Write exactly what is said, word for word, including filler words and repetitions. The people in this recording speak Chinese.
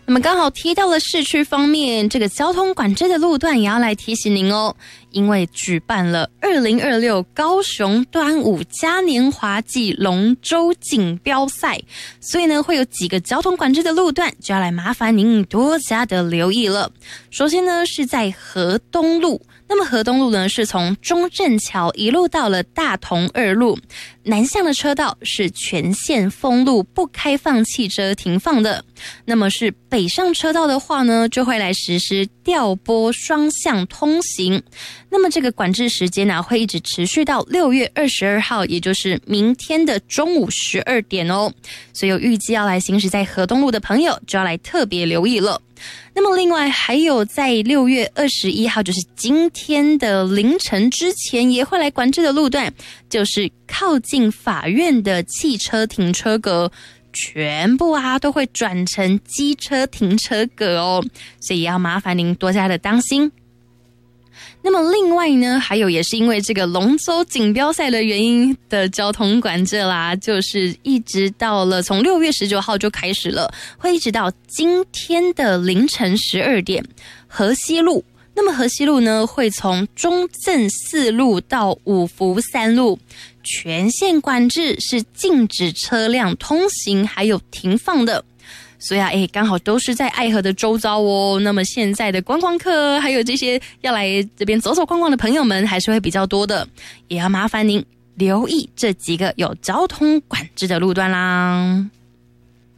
那么刚好提到了市区方面，这个交通管制的路段也要来提醒您哦，因为举办了二零二六高雄端午嘉年华暨龙舟锦标赛，所以呢会有几个交通管制的路段，就要来麻烦您多加的留意了。首先呢是在河东路，那么河东路呢是从中正桥一路到了大同二路，南向的车道是全线封路，不开放汽车停放的。那么是北上车道的话呢，就会来实施调拨双向通行。那么这个管制时间呢，会一直持续到六月二十二号，也就是明天的中午十二点哦。所以有预计要来行驶在河东路的朋友，就要来特别留意了。那么另外还有在六月二十一号，就是今天的凌晨之前也会来管制的路段，就是靠近法院的汽车停车格，全部啊都会转成机车停车格哦，所以也要麻烦您多加的当心。那么另外呢，还有也是因为这个龙舟锦标赛的原因的交通管制啦，就是一直到了从六月十九号就开始了，会一直到今天的凌晨十二点，河西路。那么河西路呢，会从中正四路到五福三路，全线管制，是禁止车辆通行还有停放的。所以啊，诶，刚好都是在爱河的周遭哦。那么现在的观光客，还有这些要来这边走走逛逛的朋友们，还是会比较多的，也要麻烦您留意这几个有交通管制的路段啦。